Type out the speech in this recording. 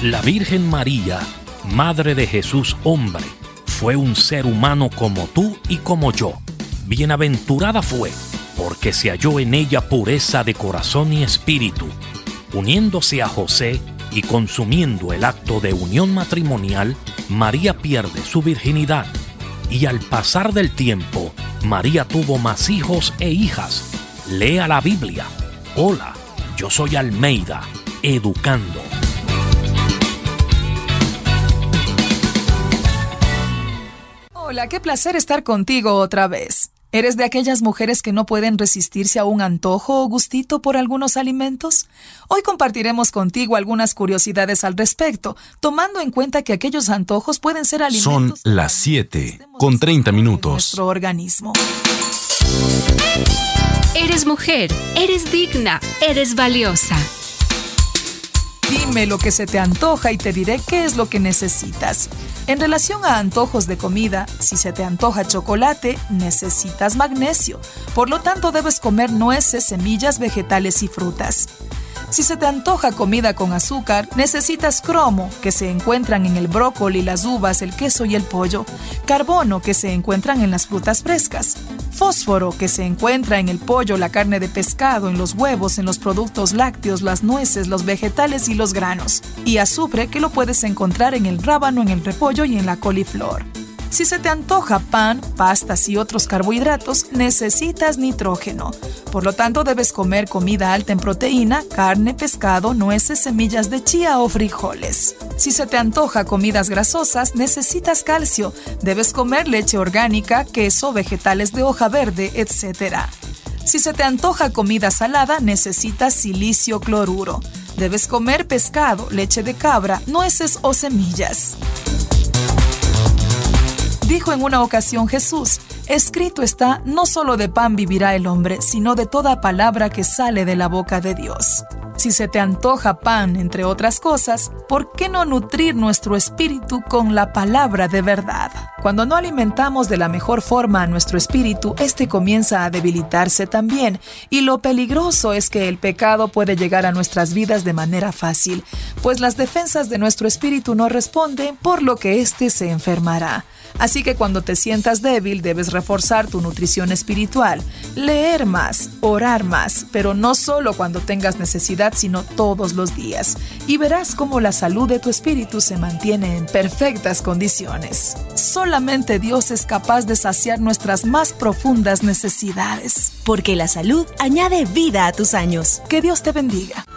La Virgen María, Madre de Jesús hombre, fue un ser humano como tú y como yo. Bienaventurada fue, porque se halló en ella pureza de corazón y espíritu. Uniéndose a José y consumiendo el acto de unión matrimonial, María pierde su virginidad. Y al pasar del tiempo, María tuvo más hijos e hijas. Lea la Biblia. Hola, yo soy Almeida, educando. Hola, qué placer estar contigo otra vez. ¿Eres de aquellas mujeres que no pueden resistirse a un antojo o gustito por algunos alimentos? Hoy compartiremos contigo algunas curiosidades al respecto, tomando en cuenta que aquellos antojos pueden ser alimentos... Son las 7:30. Nuestro organismo. Eres mujer, eres digna, eres valiosa. Dime lo que se te antoja y te diré qué es lo que necesitas. En relación a antojos de comida, si se te antoja chocolate, necesitas magnesio. Por lo tanto, debes comer nueces, semillas, vegetales y frutas. Si se te antoja comida con azúcar, necesitas cromo, que se encuentran en el brócoli, las uvas, el queso y el pollo, carbono, que se encuentran en las frutas frescas, fósforo, que se encuentra en el pollo, la carne de pescado, en los huevos, en los productos lácteos, las nueces, los vegetales y los granos, y azufre, que lo puedes encontrar en el rábano, en el repollo y en la coliflor. Si se te antoja pan, pastas y otros carbohidratos, necesitas nitrógeno. Por lo tanto, debes comer comida alta en proteína, carne, pescado, nueces, semillas de chía o frijoles. Si se te antoja comidas grasosas, necesitas calcio. Debes comer leche orgánica, queso, vegetales de hoja verde, etc. Si se te antoja comida salada, necesitas silicio cloruro. Debes comer pescado, leche de cabra, nueces o semillas. Dijo en una ocasión Jesús: escrito está, no solo de pan vivirá el hombre, sino de toda palabra que sale de la boca de Dios. Si se te antoja pan, entre otras cosas, ¿por qué no nutrir nuestro espíritu con la palabra de verdad? Cuando no alimentamos de la mejor forma a nuestro espíritu, este comienza a debilitarse también, y lo peligroso es que el pecado puede llegar a nuestras vidas de manera fácil, pues las defensas de nuestro espíritu no responden, por lo que éste se enfermará. Así que cuando te sientas débil, debes reforzar tu nutrición espiritual, leer más, orar más, pero no solo cuando tengas necesidad, sino todos los días. Y verás cómo la salud de tu espíritu se mantiene en perfectas condiciones. Solamente Dios es capaz de saciar nuestras más profundas necesidades. Porque la salud añade vida a tus años. Que Dios te bendiga.